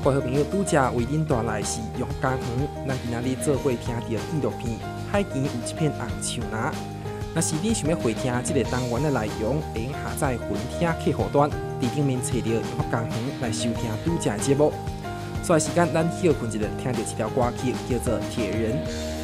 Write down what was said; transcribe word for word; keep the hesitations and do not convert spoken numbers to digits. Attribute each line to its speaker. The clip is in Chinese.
Speaker 1: 各位好朋友，拄则为恁带来是杨福家园，咱今仔日做伙听到纪录片《海边有一片红树林》。若是你想要回听这个单元的内容，会用下载云听客户端，伫顶面找到杨福家园来收听拄则的节目。所以时间，咱休困一下，听到一条歌曲叫做《铁人》。